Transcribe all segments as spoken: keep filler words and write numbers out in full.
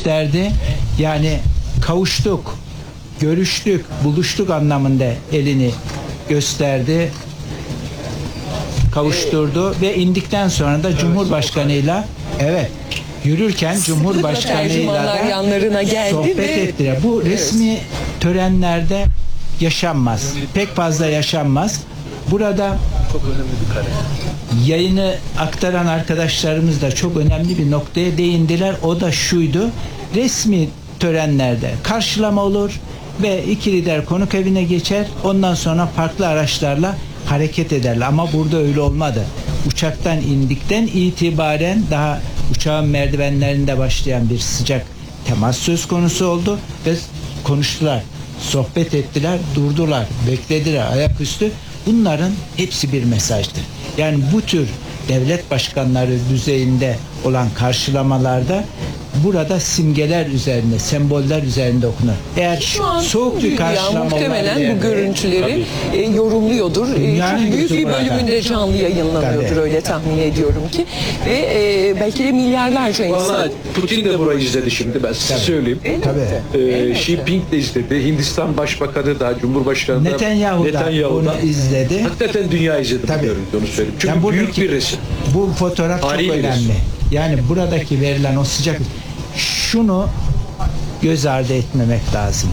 gösterdi. Yani kavuştuk, görüştük, buluştuk anlamında elini gösterdi. Kavuşturdu ve indikten sonra da Cumhurbaşkanıyla evet yürürken Cumhurbaşkanıyla da yanlarına geldi sohbet ve... ettiler. Bu resmi törenlerde yaşanmaz. Pek fazla yaşanmaz. Burada çok önemli bir kare. Yayını aktaran arkadaşlarımız da çok önemli bir noktaya değindiler. O da şuydu. Resmi törenlerde karşılama olur ve iki lider konuk evine geçer. Ondan sonra farklı araçlarla hareket ederler. Ama burada öyle olmadı. Uçaktan indikten itibaren daha uçağın merdivenlerinde başlayan bir sıcak temas söz konusu oldu ve konuştular, sohbet ettiler, durdular, beklediler ayaküstü. Bunların hepsi bir mesajdı. Yani bu tür devlet başkanları düzeyinde olan karşılamalarda burada simgeler üzerinde, semboller üzerinde okunur. Eğer Şu an soğuk bir karşılama muhtemelen olabilir, bu görüntüleri e, yorumluyordur. E, çok büyük bir bölümünde canlı yayınlanıyordur, tabii. Öyle tahmin ediyorum ki. Ve e, belki de milyarlarca insan. Vallahi Putin de burayı izledi şimdi, ben size tabii. söyleyeyim. Tabii. Ee, Xi Jinping de izledi. Hindistan Başbakanı da, Cumhurbaşkanı da, Netanyahu da Netanyahu da bunu izledi. Hakikaten dünya izledi bu görüntüyü, onu söyleyeyim. Çünkü Yani büyük buradaki, bir resim. Bu fotoğraf Tarihi çok bir önemli. resim. Yani buradaki verilen o sıcak, şunu göz ardı etmemek lazım.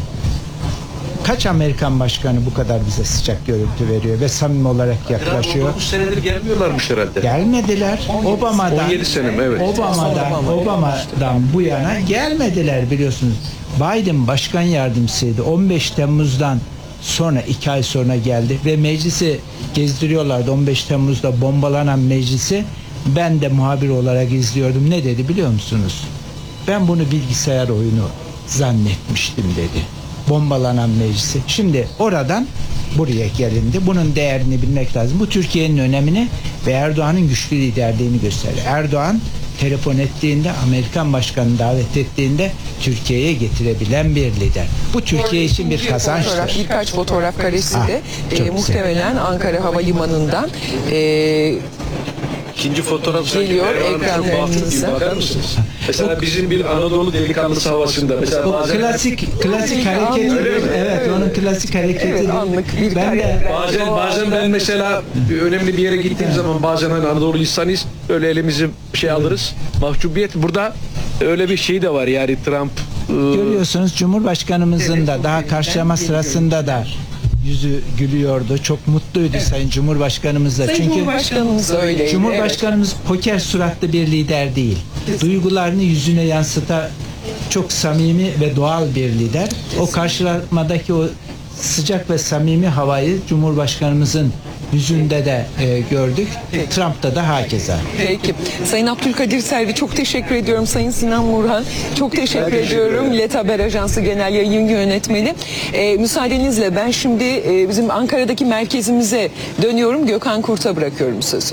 Kaç Amerikan başkanı bu kadar bize sıcak görüntü veriyor ve samimi olarak yaklaşıyor? otuz senedir gelmiyorlarmış herhalde. Gelmediler. Obama'dan on yedi sene mi? Evet. Obama'dan Obama'dan bu yana gelmediler, biliyorsunuz. Biden başkan yardımcısıydı. on beş Temmuz'dan sonra iki ay sonra geldi ve meclisi gezdiriyorlardı. on beş Temmuz'da bombalanan meclisi ben de muhabir olarak izliyordum. Ne dedi biliyor musunuz? Ben bunu bilgisayar oyunu zannetmiştim dedi. Bombalanan meclisi. Şimdi oradan buraya gelindi. Bunun değerini bilmek lazım. Bu Türkiye'nin önemini ve Erdoğan'ın güçlü liderliğini gösterir. Erdoğan telefon ettiğinde, Amerikan başkanını davet ettiğinde Türkiye'ye getirebilen bir lider. Bu Türkiye için bir kazançtır. Fotoğraf, birkaç fotoğraf karesi Ah, de çok e, muhtemelen Ankara Havalimanı'ndan e, İkinci fotoğraf geliyor ekranlarınıza. Bakar mısınız? Mesela bizim bir Anadolu delikanlısı havasında. Mesela O bazen, klasik klasik hareketi, evet, onun klasik hareketi. Evet, anlık bir ben de bazen bazen ben mesela önemli bir yere gittiğim zaman bazen hani Anadolu insanıyız, öyle elimizi bir şey alırız. Mahcubiyet, burada öyle bir şey de var yani. Trump ıı, görüyorsunuz Cumhurbaşkanımızın da daha karşılama sırasında da yüzü gülüyordu. Çok mutluydu Sayın Cumhurbaşkanımız da. Sayın Çünkü Cumhurbaşkanımız da öyleydi. Cumhurbaşkanımız poker suratlı bir lider değil. Duygularını yüzüne yansıtan çok samimi ve doğal bir lider. O karşılamadaki o sıcak ve samimi havayı Cumhurbaşkanımızın yüzünde de e, gördük. Trump'ta da hakeza. Peki. Sayın Abdülkadir Selvi çok teşekkür ediyorum. Sayın Sinan Murhan çok teşekkür ediyorum. Let Haber Ajansı Genel Yayın Yönetmeni. E, müsaadenizle ben şimdi e, bizim Ankara'daki merkezimize dönüyorum. Gökhan Kurt'a bırakıyorum sözü.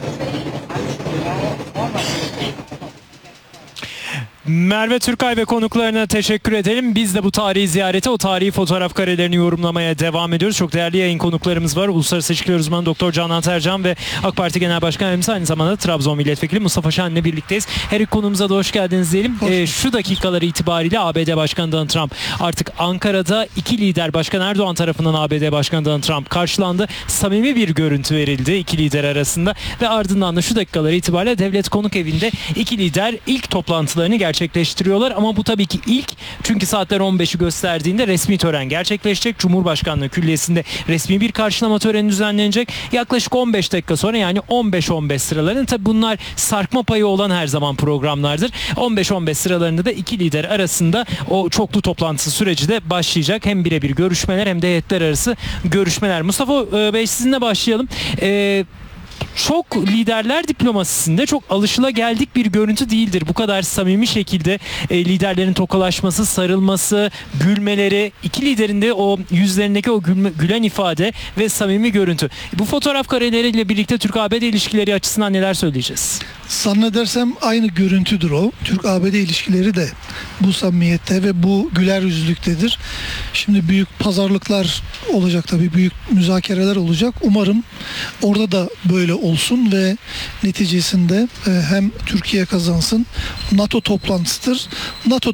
Merve Türkay ve konuklarına teşekkür edelim. Biz de bu tarihi ziyarete, o tarihi fotoğraf karelerini yorumlamaya devam ediyoruz. Çok değerli yayın konuklarımız var. Uluslararası İlişkiler Uzmanı Doktor Canan Tercan ve AK Parti Genel Başkan Yardımcısı, aynı zamanda Trabzon Milletvekili Mustafa Şahin'le birlikteyiz. Her iki konumuza da hoş geldiniz diyelim. Ee, şu dakikaları itibariyle A B D Başkanı Donald Trump artık Ankara'da iki lider, Başkan Erdoğan tarafından A B D Başkanı Donald Trump karşılandı. Samimi bir görüntü verildi iki lider arasında ve ardından da şu dakikaları itibariyle Devlet Konuk Evi'nde iki lider ilk toplantılarını gerçekleştirdi. gerçekleştiriyorlar ama bu tabii ki ilk, çünkü saatler on beşi gösterdiğinde resmi tören gerçekleşecek. Cumhurbaşkanlığı Külliyesi'nde resmi bir karşılama töreni düzenlenecek. Yaklaşık on beş dakika sonra, yani on beş on beş sıralarında, tabii bunlar sarkma payı olan her zaman programlardır. on beş on beş sıralarında da iki lider arasında o çoklu toplantısı süreci de başlayacak. Hem birebir görüşmeler hem de heyetler arası görüşmeler. Mustafa Bey, sizinle başlayalım. Eee Çok liderler diplomasisinde çok alışılageldik bir görüntü değildir. Bu kadar samimi şekilde e, liderlerin tokalaşması, sarılması, gülmeleri, iki liderin de o yüzlerindeki o gülme, gülen ifade ve samimi görüntü. Bu fotoğraf kareleriyle birlikte Türk-A B D ilişkileri açısından neler söyleyeceğiz? Zannedersem aynı görüntüdür o. Türk-A B D ilişkileri de bu samimiyette ve bu güler yüzlülüktedir. Şimdi büyük pazarlıklar olacak tabii, büyük müzakereler olacak. Umarım orada da böyle olsun ve neticesinde hem Türkiye kazansın. NATO toplantısıdır. NATO